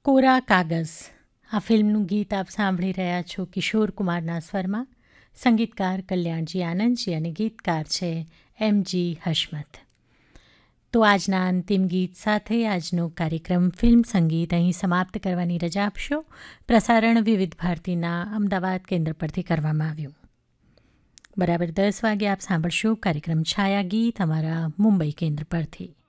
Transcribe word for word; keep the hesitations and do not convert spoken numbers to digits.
કોરા કાગઝ આ ફિલ્મનું ગીત આપ સાંભળી રહ્યા છો કિશોર કુમારના સ્વરમાં. સંગીતકાર કલ્યાણજી આનંદજી અને ગીતકાર છે એમ જી હશમત. તો આજના અંતિમ ગીત સાથે આજનો કાર્યક્રમ ફિલ્મ સંગીત અહીં સમાપ્ત કરવાની રજા આપશો. પ્રસારણ વિવિધ ભારતીના અમદાવાદ કેન્દ્ર પરથી કરવામાં આવ્યું. બરાબર દસ વાગે આપ સાંભળશો કાર્યક્રમ છાયા ગીત અમારા મુંબઈ કેન્દ્ર પરથી.